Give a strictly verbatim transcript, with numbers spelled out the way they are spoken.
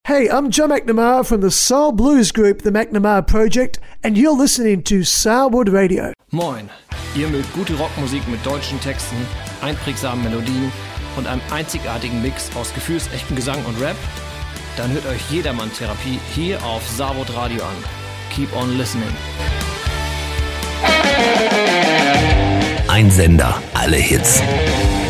Hey, I'm Joe McNamara from the soul blues group The McNamara Project, and you're listening to Sourwood Radio. Moin, ihr mögt gute Rockmusik mit deutschen Texten, einprägsamen Melodien und einem einzigartigen Mix aus gefühlsechten Gesang und Rap? Dann hört euch Jedermann-Therapie hier auf Sourwood Radio an. Keep on listening. Ein Sender, alle Hits.